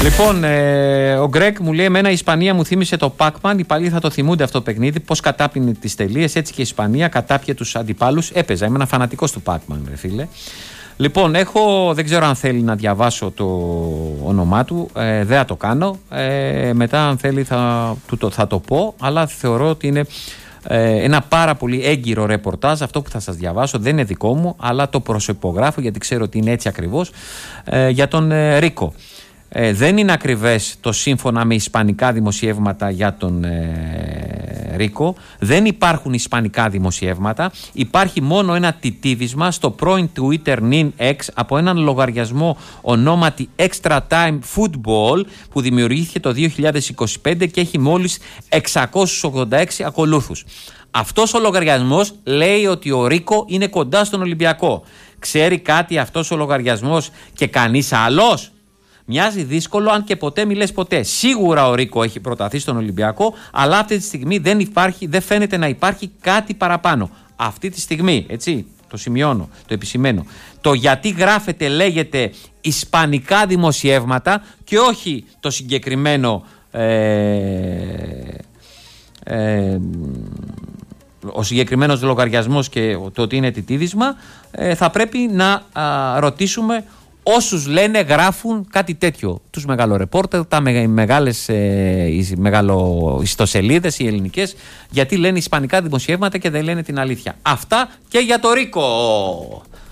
Λοιπόν, ο Γκρέκ μου λέει: εμένα η Ισπανία μου θύμισε το Pac-Man. Οι παλιοί θα το θυμούνται αυτό το παιχνίδι. Πώς κατάπινε τις τελείες. Έτσι και η Ισπανία κατάπιε τους αντιπάλους. Έπαιζα. Είμαι ένα φανατικός του Pac-Man, ρε φίλε. Λοιπόν, δεν ξέρω αν θέλει να διαβάσω το όνομά του. Δεν θα το κάνω. Μετά, αν θέλει, θα το πω. Αλλά θεωρώ ότι είναι ένα πάρα πολύ έγκυρο ρεπορτάζ. Αυτό που θα σας διαβάσω δεν είναι δικό μου, αλλά το προσυπογράφω γιατί ξέρω ότι είναι έτσι ακριβώς. Για τον Ρίκο. Δεν είναι ακριβές το σύμφωνα με ισπανικά δημοσιεύματα για τον Ρίκο. Δεν υπάρχουν ισπανικά δημοσιεύματα. Υπάρχει μόνο ένα τιτίβισμα στο πρώην Twitter NIN X από έναν λογαριασμό ονόματι Extra Time Football που δημιουργήθηκε το 2025 και έχει μόλις 686 ακολούθους. Αυτός ο λογαριασμός λέει ότι ο Ρίκο είναι κοντά στον Ολυμπιακό. Ξέρει κάτι αυτός ο λογαριασμός και κανείς άλλος? Μοιάζει δύσκολο, αν και ποτέ μη λες ποτέ. Σίγουρα ο Ρίκο έχει προταθεί στον Ολυμπιακό, αλλά αυτή τη στιγμή δεν φαίνεται να υπάρχει κάτι παραπάνω. Αυτή τη στιγμή, έτσι, το σημειώνω, το επισημαίνω. Το γιατί γράφεται, λέγεται ισπανικά δημοσιεύματα και όχι το συγκεκριμένο ο συγκεκριμένος λογαριασμός και το ότι είναι τιτίδισμα, θα πρέπει να ρωτήσουμε όσους λένε, γράφουν κάτι τέτοιο. Τους μεγαλορεπόρτερ, τα μεγάλες μεγαλοϊστοσελίδες, οι ελληνικές, γιατί λένε ισπανικά δημοσιεύματα και δεν λένε την αλήθεια. Αυτά και για το Ρίκο.